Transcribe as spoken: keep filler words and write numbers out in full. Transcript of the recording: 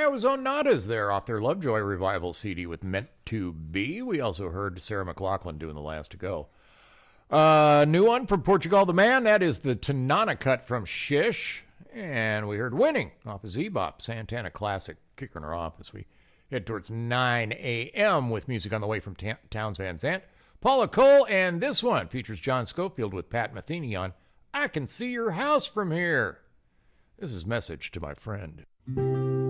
Ohio's own Nadas there off their Lovejoy Revival C D with Meant to Be. We also heard Sarah McLachlan doing the last to go. Uh, new one from Portugal the Man. That is the Tanana cut from Shish. And we heard Winning off of Z-Bop, Santana Classic, kicking her off as we head towards nine a.m. with music on the way from Ta- Towns Van Zandt. Paula Cole, and this one features John Schofield with Pat Metheny on I Can See Your House From Here. This is Message to My Friend.